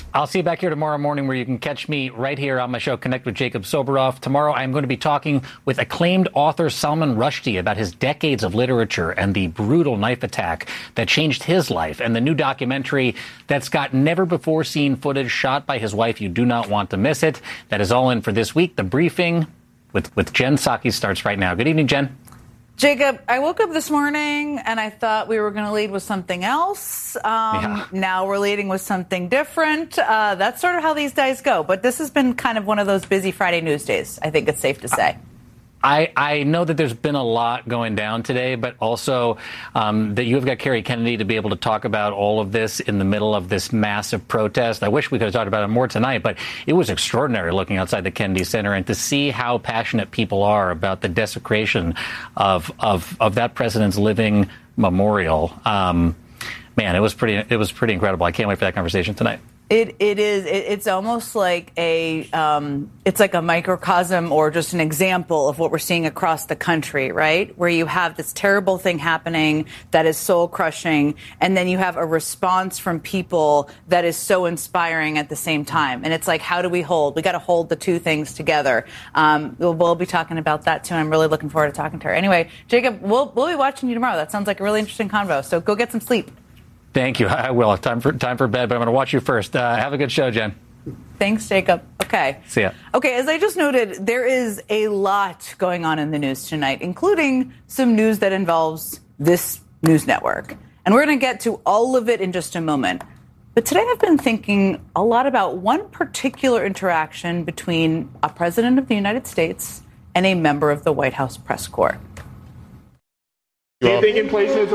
I'll see you back here tomorrow morning where you can catch me right here on my show, Connect with Jacob Soboroff. Tomorrow, I'm going to be talking with acclaimed author Salman Rushdie about his decades of literature and the brutal knife attack that changed his life, and the new documentary that's got never-before-seen footage shot by his wife. You do not want to miss it. That is all in for this week. The Briefing with Jen Psaki starts right now. Good evening, Jen. Jacob, I woke up this morning and I thought we were going to lead with something else. Now we're leading with something different. That's sort of how these days go. But this has been kind of one of those busy Friday news days, I think it's safe to say. I know that there's been a lot going down today, but also that you have got Kerry Kennedy to be able to talk about all of this in the middle of this massive protest. I wish we could have talked about it more tonight, but it was extraordinary looking outside the Kennedy Center and to see how passionate people are about the desecration of that president's living memorial. Man, it was pretty incredible. I can't wait for that conversation tonight. It's almost like it's like a microcosm or just an example of what we're seeing across the country, right? Where you have this terrible thing happening that is soul crushing, and then you have a response from people that is so inspiring at the same time. And it's like, how do we hold? We got to hold the two things together. We'll be talking about that too. I'm really looking forward to talking to her. Anyway, Jacob, we'll be watching you tomorrow. That sounds like a really interesting convo. So go get some sleep. Thank you. I will. Time for bed, but I'm going to watch you first. Have a good show, Jen. Thanks, Jacob. Okay. See ya. Okay, as I just noted, there is a lot going on in the news tonight, including some news that involves this news network. And we're going to get to all of it in just a moment. But today I've been thinking a lot about one particular interaction between a president of the United States and a member of the White House press corps. Anything in places